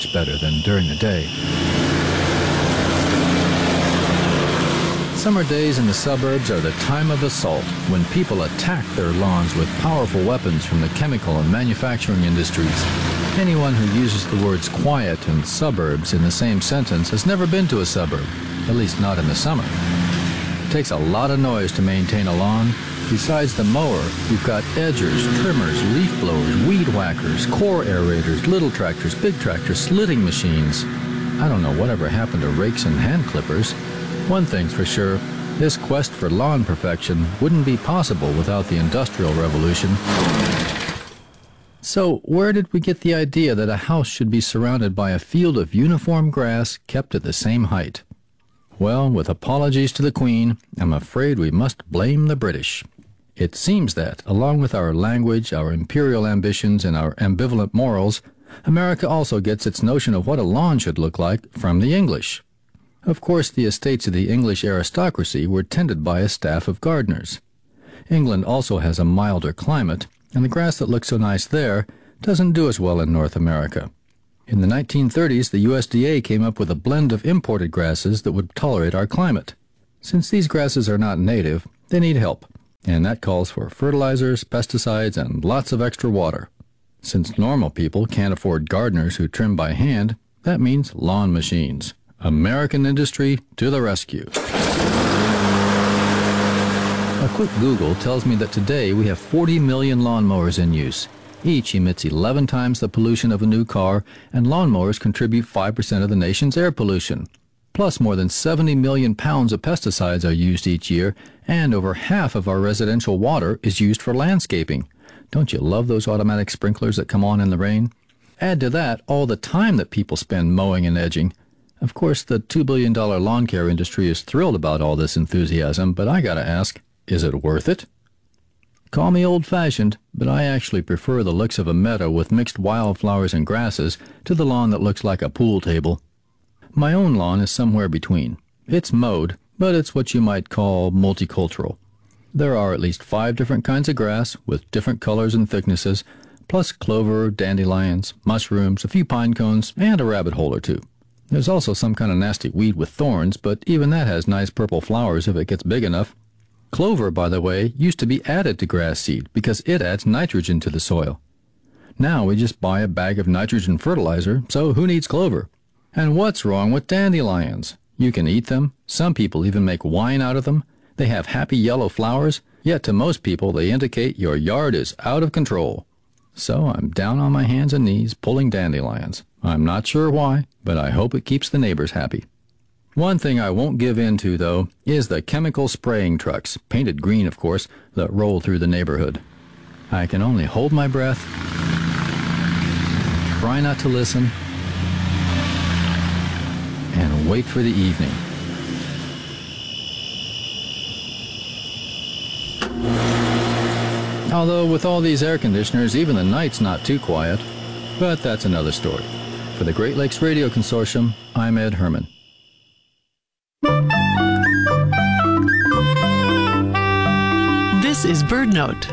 better than during the day. Summer days in the suburbs are the time of assault, when people attack their lawns with powerful weapons from the chemical and manufacturing industries. Anyone who uses the words quiet and suburbs in the same sentence has never been to a suburb, at least not in the summer. It takes a lot of noise to maintain a lawn. Besides the mower, you've got edgers, trimmers, leaf blowers, weed whackers, core aerators, little tractors, big tractors, slitting machines. I don't know whatever happened to rakes and hand clippers. One thing's for sure, this quest for lawn perfection wouldn't be possible without the Industrial Revolution. So, where did we get the idea that a house should be surrounded by a field of uniform grass kept at the same height? Well, with apologies to the Queen, I'm afraid we must blame the British. It seems that, along with our language, our imperial ambitions, and our ambivalent morals, America also gets its notion of what a lawn should look like from the English. Of course, the estates of the English aristocracy were tended by a staff of gardeners. England also has a milder climate, and the grass that looks so nice there doesn't do as well in North America. In the 1930s, the USDA came up with a blend of imported grasses that would tolerate our climate. Since these grasses are not native, they need help, and that calls for fertilizers, pesticides, and lots of extra water. Since normal people can't afford gardeners who trim by hand, that means lawn machines. American industry to the rescue. A quick Google tells me that today we have 40 million lawnmowers in use. Each emits 11 times the pollution of a new car, and lawnmowers contribute 5% of the nation's air pollution. Plus, more than 70 million pounds of pesticides are used each year, and over half of our residential water is used for landscaping. Don't you love those automatic sprinklers that come on in the rain? Add to that all the time that people spend mowing and edging. Of course, the $2 billion lawn care industry is thrilled about all this enthusiasm, but I gotta ask, is it worth it? Call me old-fashioned, but I actually prefer the looks of a meadow with mixed wildflowers and grasses to the lawn that looks like a pool table. My own lawn is somewhere between. It's mowed, but it's what you might call multicultural. There are at least 5 different kinds of grass with different colors and thicknesses, plus clover, dandelions, mushrooms, a few pine cones, and a rabbit hole or two. There's also some kind of nasty weed with thorns, but even that has nice purple flowers if it gets big enough. Clover, by the way, used to be added to grass seed because it adds nitrogen to the soil. Now we just buy a bag of nitrogen fertilizer, so who needs clover? And what's wrong with dandelions? You can eat them. Some people even make wine out of them. They have happy yellow flowers, yet to most people they indicate your yard is out of control. So I'm down on my hands and knees pulling dandelions. I'm not sure why, but I hope it keeps the neighbors happy. One thing I won't give in to, though, is the chemical spraying trucks, painted green, of course, that roll through the neighborhood. I can only hold my breath, try not to listen, and wait for the evening. Although with all these air conditioners, even the night's not too quiet. But that's another story. For the Great Lakes Radio Consortium, I'm Ed Herman. This is BirdNote.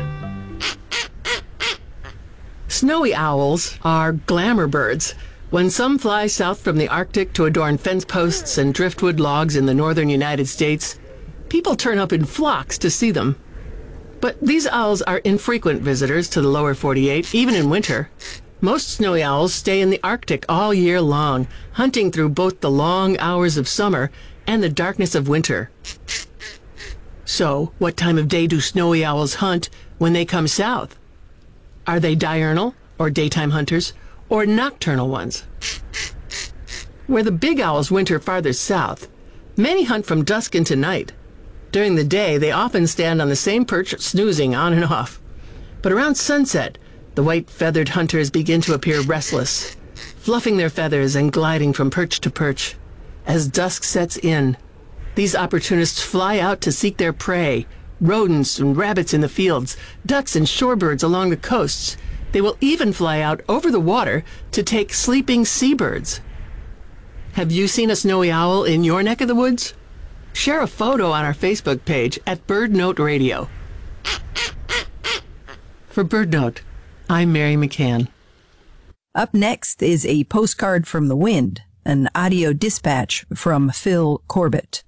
Snowy owls are glamour birds. When some fly south from the Arctic to adorn fence posts and driftwood logs in the northern United States, people turn up in flocks to see them. But these owls are infrequent visitors to the lower 48, even in winter. Most snowy owls stay in the Arctic all year long, hunting through both the long hours of summer and the darkness of winter. So, what time of day do snowy owls hunt when they come south? Are they diurnal, or daytime hunters, or nocturnal ones? Where the big owls winter farther south, many hunt from dusk into night. During the day, they often stand on the same perch, snoozing on and off. But around sunset, the white-feathered hunters begin to appear restless, fluffing their feathers and gliding from perch to perch. As dusk sets in, these opportunists fly out to seek their prey, rodents and rabbits in the fields, ducks and shorebirds along the coasts. They will even fly out over the water to take sleeping seabirds. Have you seen a snowy owl in your neck of the woods? Share a photo on our Facebook page at BirdNote Radio. For BirdNote, I'm Mary McCann. Up next is a postcard from the wind, an audio dispatch from Phil Corbett.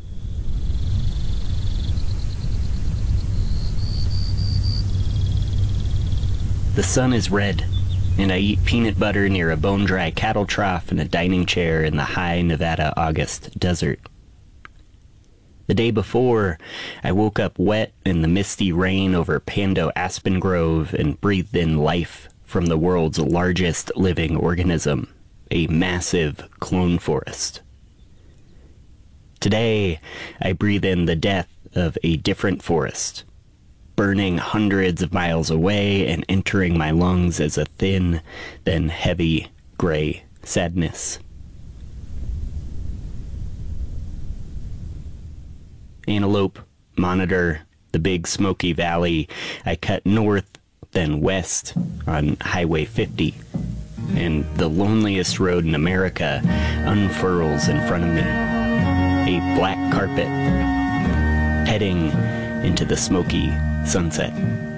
The sun is red, and I eat peanut butter near a bone-dry cattle trough in a dining chair in the high Nevada August desert. The day before, I woke up wet in the misty rain over Pando Aspen Grove and breathed in life from the world's largest living organism, a massive clone forest. Today, I breathe in the death of a different forest, burning hundreds of miles away and entering my lungs as a thin, then heavy, gray sadness. Antelope, Monitor, the Big Smoky Valley. I cut north, then west on Highway 50, and the loneliest road in America unfurls in front of me. A black carpet, heading into the smoky sunset.